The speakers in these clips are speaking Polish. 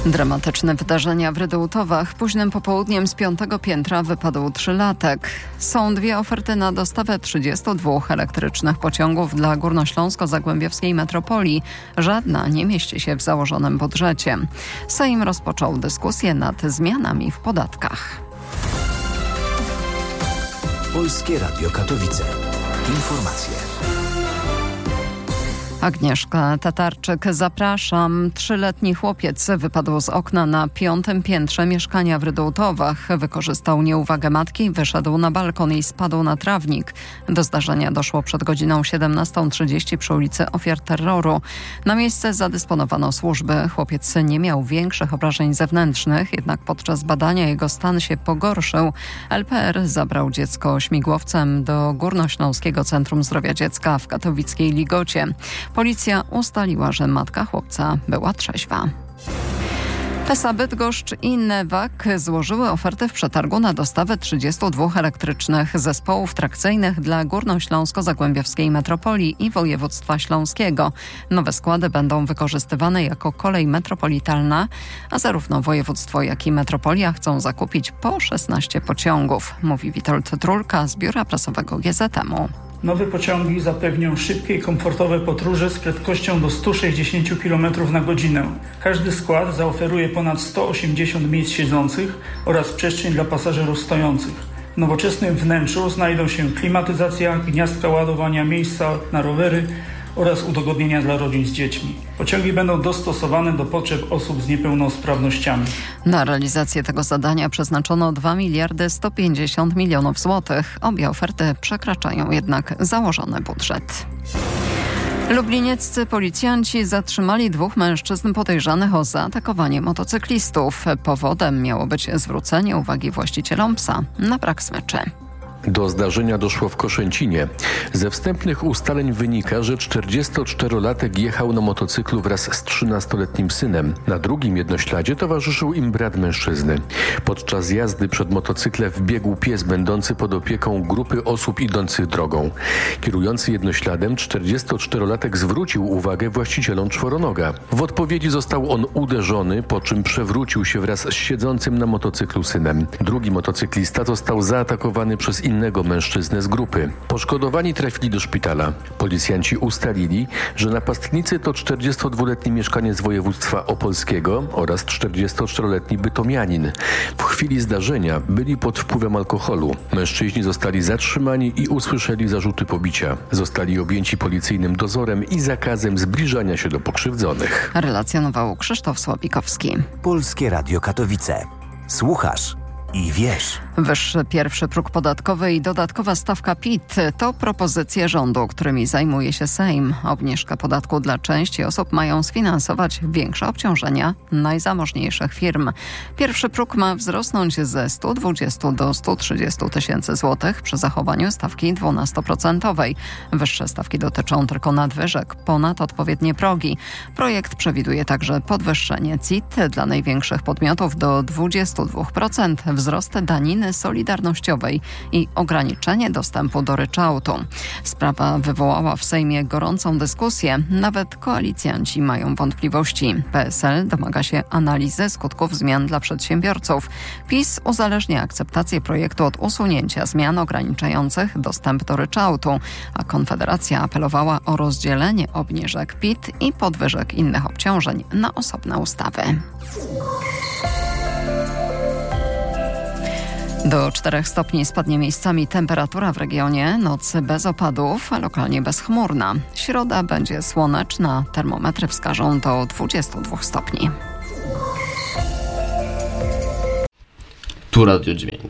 Dramatyczne wydarzenia w Rydułtowach. Późnym popołudniem z 5. piętra wypadł 3-latek. Są dwie oferty na dostawę 32 elektrycznych pociągów dla górnośląsko-zagłębiowskiej metropolii. Żadna nie mieści się w założonym budżecie. Sejm rozpoczął dyskusję nad zmianami w podatkach. Polskie Radio Katowice. Informacje. Agnieszka Tatarczyk, zapraszam. 3-letni chłopiec wypadł z okna na 5. piętrze mieszkania w Rydułtowach. Wykorzystał nieuwagę matki, wyszedł na balkon i spadł na trawnik. Do zdarzenia doszło przed godziną 17:30 przy ulicy Ofiar Terroru. Na miejsce zadysponowano służby. Chłopiec nie miał większych obrażeń zewnętrznych, jednak podczas badania jego stan się pogorszył. LPR zabrał dziecko śmigłowcem do Górnośląskiego Centrum Zdrowia Dziecka w katowickiej Ligocie. Policja ustaliła, że matka chłopca była trzeźwa. PESA Bydgoszcz i Newag złożyły ofertę w przetargu na dostawę 32 elektrycznych zespołów trakcyjnych dla Górnośląsko-Zagłębiowskiej Metropolii i Województwa Śląskiego. Nowe składy będą wykorzystywane jako kolej metropolitalna, a zarówno województwo, jak i metropolia chcą zakupić po 16 pociągów, mówi Witold Trulka z biura prasowego GZM-u. Nowe pociągi zapewnią szybkie i komfortowe podróże z prędkością do 160 km na godzinę. Każdy skład zaoferuje ponad 180 miejsc siedzących oraz przestrzeń dla pasażerów stojących. W nowoczesnym wnętrzu znajdą się klimatyzacja, gniazdka ładowania, miejsca na rowery oraz udogodnienia dla rodzin z dziećmi. Pociągi będą dostosowane do potrzeb osób z niepełnosprawnościami. Na realizację tego zadania przeznaczono 2,150 mld złotych. Obie oferty przekraczają jednak założony budżet. Lublinieccy policjanci zatrzymali 2 mężczyzn podejrzanych o zaatakowanie motocyklistów. Powodem miało być zwrócenie uwagi właścicielom psa na brak smyczy. Do zdarzenia doszło w Koszęcinie. Ze wstępnych ustaleń wynika, że 44-latek jechał na motocyklu wraz z 13-letnim synem. Na drugim jednośladzie towarzyszył im brat mężczyzny. Podczas jazdy przed motocyklem wbiegł pies będący pod opieką grupy osób idących drogą. Kierujący jednośladem 44-latek zwrócił uwagę właścicielom czworonoga. W odpowiedzi został on uderzony, po czym przewrócił się wraz z siedzącym na motocyklu synem. Drugi motocyklista został zaatakowany przez innego mężczyznę z grupy. Poszkodowani trafili do szpitala. Policjanci ustalili, że napastnicy to 42-letni mieszkaniec województwa opolskiego oraz 44-letni bytomianin. W chwili zdarzenia byli pod wpływem alkoholu. Mężczyźni zostali zatrzymani i usłyszeli zarzuty pobicia. Zostali objęci policyjnym dozorem i zakazem zbliżania się do pokrzywdzonych. Relacjonował Krzysztof Słowikowski. Polskie Radio Katowice. Słuchasz i wiesz. Wyższy pierwszy próg podatkowy i dodatkowa stawka PIT to propozycje rządu, którymi zajmuje się Sejm. Obniżkę podatku dla części osób mają sfinansować większe obciążenia najzamożniejszych firm. Pierwszy próg ma wzrosnąć ze 120 do 130 tysięcy złotych przy zachowaniu stawki 12%. Wyższe stawki dotyczą tylko nadwyżek ponad odpowiednie progi. Projekt przewiduje także podwyższenie CIT dla największych podmiotów do 22%, wzrost daniny solidarnościowej i ograniczenie dostępu do ryczałtu. Sprawa wywołała w Sejmie gorącą dyskusję. Nawet koalicjanci mają wątpliwości. PSL domaga się analizy skutków zmian dla przedsiębiorców. PiS uzależnia akceptację projektu od usunięcia zmian ograniczających dostęp do ryczałtu, a Konfederacja apelowała o rozdzielenie obniżek PIT i podwyżek innych obciążeń na osobne ustawy. Do 4 stopni spadnie miejscami temperatura w regionie, noc bez opadów, a lokalnie bezchmurna. Środa będzie słoneczna, termometry wskażą do 22 stopni. Tu Radio Dźwięk.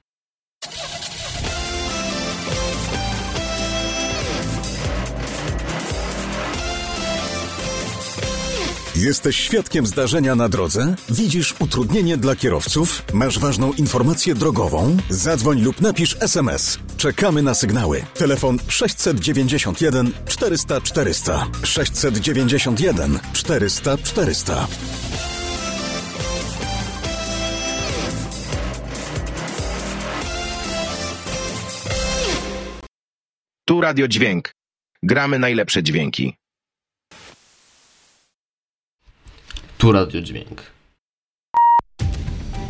Jesteś świadkiem zdarzenia na drodze? Widzisz utrudnienie dla kierowców? Masz ważną informację drogową? Zadzwoń lub napisz SMS. Czekamy na sygnały. Telefon 691 400 400. 691 400 400. Tu Radio Dźwięk. Gramy najlepsze dźwięki. Tu Radio Dźwięk.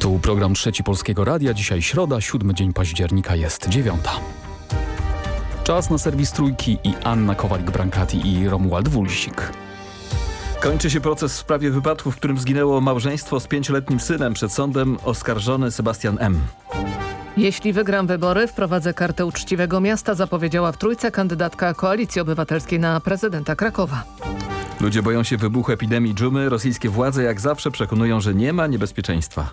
Tu program Trzeci Polskiego Radia. Dzisiaj środa, 7 dzień października, jest 9. Czas na serwis Trójki i Anna Kowalik-Brankati i Romuald Wulsik. Kończy się proces w sprawie wypadku, w którym zginęło małżeństwo z 5-letnim synem. Przed sądem oskarżony Sebastian M. Jeśli wygram wybory, wprowadzę kartę uczciwego miasta, zapowiedziała w Trójce kandydatka Koalicji Obywatelskiej na prezydenta Krakowa. Ludzie boją się wybuchu epidemii dżumy. Rosyjskie władze jak zawsze przekonują, że nie ma niebezpieczeństwa.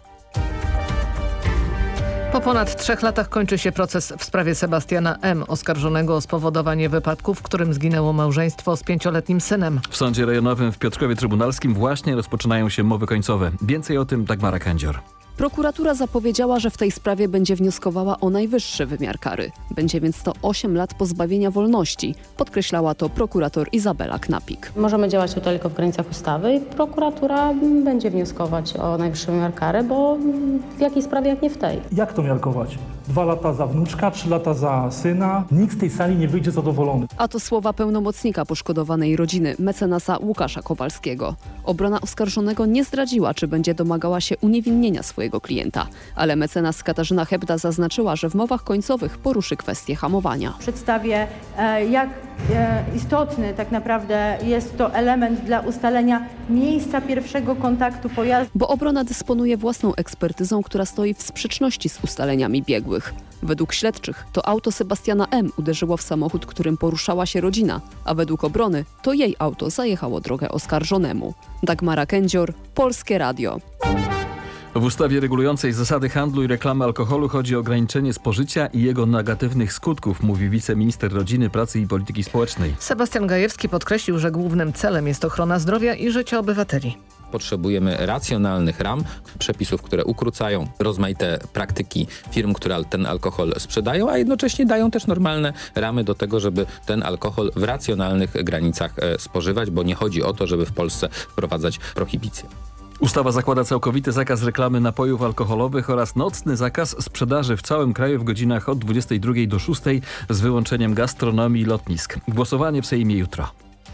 Po ponad 3 latach kończy się proces w sprawie Sebastiana M., oskarżonego o spowodowanie wypadku, w którym zginęło małżeństwo z 5-letnim synem. W sądzie rejonowym w Piotrkowie Trybunalskim właśnie rozpoczynają się mowy końcowe. Więcej o tym Dagmara Kędzior. Prokuratura zapowiedziała, że w tej sprawie będzie wnioskowała o najwyższy wymiar kary. Będzie więc to 8 lat pozbawienia wolności. Podkreślała to prokurator Izabela Knapik. Możemy działać tutaj tylko w granicach ustawy i prokuratura będzie wnioskować o najwyższy wymiar kary, bo w jakiej sprawie jak nie w tej. Jak to miarkować? 2 lata za wnuczka, 3 lata za syna. Nikt z tej sali nie wyjdzie zadowolony. A to słowa pełnomocnika poszkodowanej rodziny, mecenasa Łukasza Kowalskiego. Obrona oskarżonego nie zdradziła, czy będzie domagała się uniewinnienia swojego klienta. Ale mecenas Katarzyna Hebda zaznaczyła, że w mowach końcowych poruszy kwestię hamowania. Przedstawię, jak istotny tak naprawdę jest to element dla ustalenia miejsca pierwszego kontaktu pojazdu. Bo obrona dysponuje własną ekspertyzą, która stoi w sprzeczności z ustaleniami biegłych. Według śledczych to auto Sebastiana M. uderzyło w samochód, którym poruszała się rodzina, a według obrony to jej auto zajechało drogę oskarżonemu. Dagmara Kędzior, Polskie Radio. W ustawie regulującej zasady handlu i reklamy alkoholu chodzi o ograniczenie spożycia i jego negatywnych skutków, mówi wiceminister Rodziny, Pracy i Polityki Społecznej. Sebastian Gajewski podkreślił, że głównym celem jest ochrona zdrowia i życia obywateli. Potrzebujemy racjonalnych ram, przepisów, które ukrócają rozmaite praktyki firm, które ten alkohol sprzedają, a jednocześnie dają też normalne ramy do tego, żeby ten alkohol w racjonalnych granicach spożywać, bo nie chodzi o to, żeby w Polsce wprowadzać prohibicję. Ustawa zakłada całkowity zakaz reklamy napojów alkoholowych oraz nocny zakaz sprzedaży w całym kraju w godzinach od 22 do 6 z wyłączeniem gastronomii i lotnisk. Głosowanie w Sejmie jutro.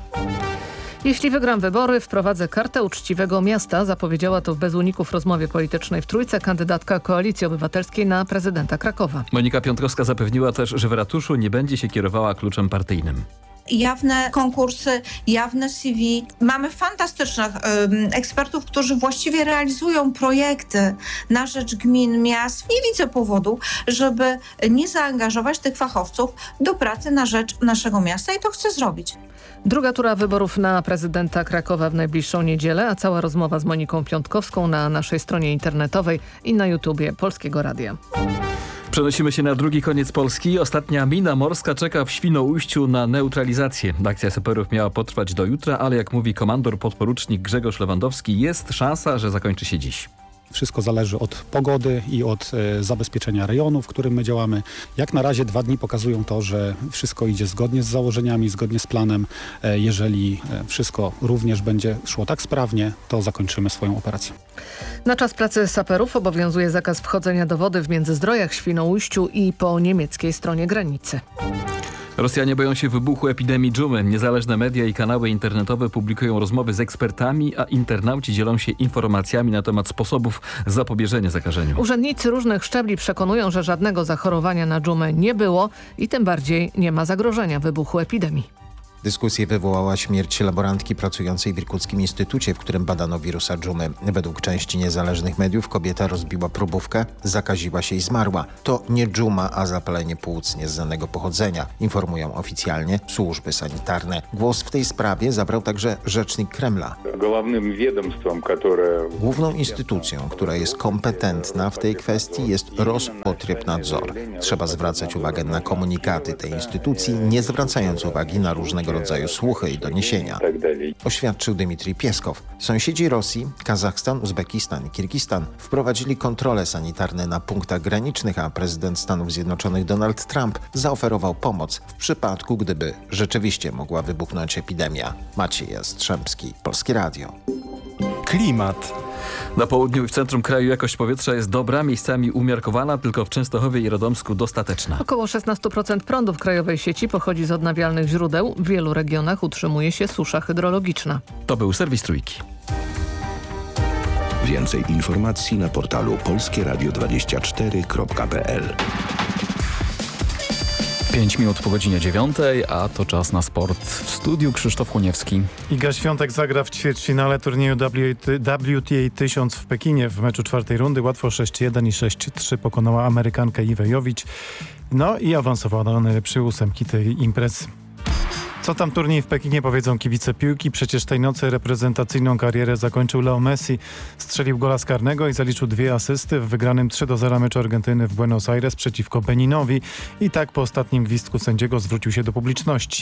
Jeśli wygram wybory, wprowadzę kartę uczciwego miasta, zapowiedziała to w bez uników rozmowie politycznej w Trójce kandydatka Koalicji Obywatelskiej na prezydenta Krakowa. Monika Piątkowska zapewniła też, że w ratuszu nie będzie się kierowała kluczem partyjnym. Jawne konkursy, jawne CV. Mamy fantastycznych ekspertów, którzy właściwie realizują projekty na rzecz gmin, miast. Nie widzę powodu, żeby nie zaangażować tych fachowców do pracy na rzecz naszego miasta i to chcę zrobić. Druga tura wyborów na prezydenta Krakowa w najbliższą niedzielę, a cała rozmowa z Moniką Piątkowską na naszej stronie internetowej i na YouTubie Polskiego Radia. Przenosimy się na drugi koniec Polski. Ostatnia mina morska czeka w Świnoujściu na neutralizację. Akcja saperów miała potrwać do jutra, ale jak mówi komandor podporucznik Grzegorz Lewandowski, jest szansa, że zakończy się dziś. Wszystko zależy od pogody i od zabezpieczenia rejonu, w którym my działamy. Jak na razie 2 dni pokazują to, że wszystko idzie zgodnie z założeniami, zgodnie z planem. Jeżeli wszystko również będzie szło tak sprawnie, to zakończymy swoją operację. Na czas pracy saperów obowiązuje zakaz wchodzenia do wody w Międzyzdrojach, Świnoujściu i po niemieckiej stronie granicy. Rosjanie boją się wybuchu epidemii dżumy. Niezależne media i kanały internetowe publikują rozmowy z ekspertami, a internauci dzielą się informacjami na temat sposobów zapobieżenia zakażeniu. Urzędnicy różnych szczebli przekonują, że żadnego zachorowania na dżumę nie było i tym bardziej nie ma zagrożenia wybuchu epidemii. Dyskusję wywołała śmierć laborantki pracującej w Irkuckim Instytucie, w którym badano wirusa dżumy. Według części niezależnych mediów kobieta rozbiła próbówkę, zakaziła się i zmarła. To nie dżuma, a zapalenie płuc nieznanego pochodzenia, informują oficjalnie służby sanitarne. Głos w tej sprawie zabrał także rzecznik Kremla. Główną instytucją, która jest kompetentna w tej kwestii, jest Rospotrebnadzor. Trzeba zwracać uwagę na komunikaty tej instytucji, nie zwracając uwagi na różnego rodzaju słuchy i doniesienia. Oświadczył Dmitrij Pieskow. Sąsiedzi Rosji, Kazachstan, Uzbekistan i Kirgistan wprowadzili kontrole sanitarne na punktach granicznych, a prezydent Stanów Zjednoczonych Donald Trump zaoferował pomoc w przypadku, gdyby rzeczywiście mogła wybuchnąć epidemia. Maciej Jastrzębski, Polskie Radio. Klimat. Na południu i w centrum kraju jakość powietrza jest dobra, miejscami umiarkowana, tylko w Częstochowie i Radomsku dostateczna. Około 16% prądu w krajowej sieci pochodzi z odnawialnych źródeł. W wielu regionach utrzymuje się susza hydrologiczna. To był serwis Trójki. Więcej informacji na portalu polskieradio24.pl. 5 minut po godzinie 9, a to czas na sport. W studiu Krzysztof Chłoniewski. Iga Świątek zagra w ćwierćfinale turnieju WTA 1000 w Pekinie. W meczu czwartej rundy łatwo 6-1 i 6-3 pokonała Amerykankę Iwę Jowicz. No i awansowała do najlepszej ósemki tej imprezy. Co tam turniej w Pekinie, powiedzą kibice piłki. Przecież tej nocy reprezentacyjną karierę zakończył Leo Messi. Strzelił gola z karnego i zaliczył 2 asysty w wygranym 3-0 meczu Argentyny w Buenos Aires przeciwko Beninowi. I tak po ostatnim gwizdku sędziego zwrócił się do publiczności.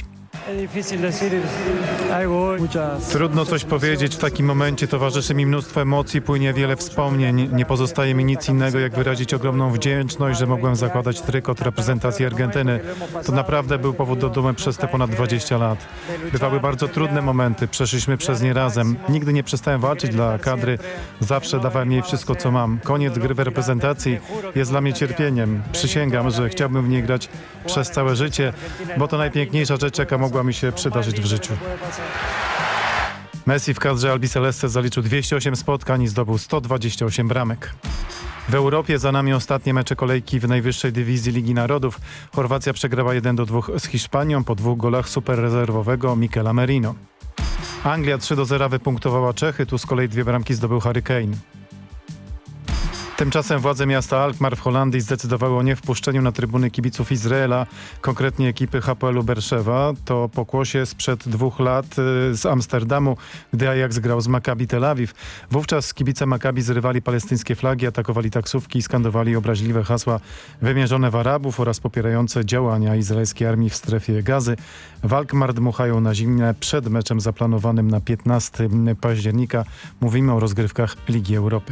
Trudno coś powiedzieć w takim momencie, towarzyszy mi mnóstwo emocji, płynie wiele wspomnień. Nie pozostaje mi nic innego, jak wyrazić ogromną wdzięczność, że mogłem zakładać trykot reprezentacji Argentyny. To naprawdę był powód do dumy przez te ponad 20 lat. Bywały bardzo trudne momenty, przeszliśmy przez nie razem. Nigdy nie przestałem walczyć dla kadry, zawsze dawałem jej wszystko, co mam. Koniec gry w reprezentacji jest dla mnie cierpieniem. Przysięgam, że chciałbym w niej grać przez całe życie, bo to najpiękniejsza rzecz, jaka mogła mi się przydarzyć w życiu. Messi w kadrze Albiceleste zaliczył 208 spotkań i zdobył 128 bramek. W Europie za nami ostatnie mecze kolejki w najwyższej dywizji Ligi Narodów. Chorwacja przegrała 1-2 z Hiszpanią po 2 golach superrezerwowego Michela Merino. Anglia 3-0 wypunktowała Czechy, tu z kolei 2 bramki zdobył Harry Kane. Tymczasem władze miasta Alkmaar w Holandii zdecydowały o niewpuszczeniu na trybuny kibiców Izraela, konkretnie ekipy Hapoelu Berszewa. To pokłosie sprzed 2 lat z Amsterdamu, gdy Ajax grał z Maccabi Tel Awiw. Wówczas kibice Maccabi zrywali palestyńskie flagi, atakowali taksówki i skandowali obraźliwe hasła wymierzone w Arabów oraz popierające działania izraelskiej armii w strefie Gazy. W Alkmaar dmuchają na zimne przed meczem zaplanowanym na 15 października. Mówimy o rozgrywkach Ligi Europy.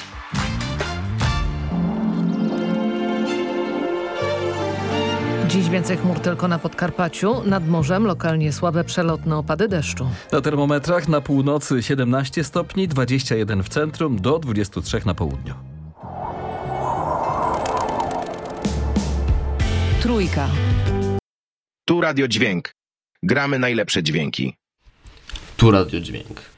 Dziś więcej chmur tylko na Podkarpaciu, nad morzem lokalnie słabe przelotne opady deszczu. Na termometrach na północy 17 stopni, 21 w centrum, do 23 na południu. Trójka. Tu Radio Dźwięk. Gramy najlepsze dźwięki. Tu Radio Dźwięk.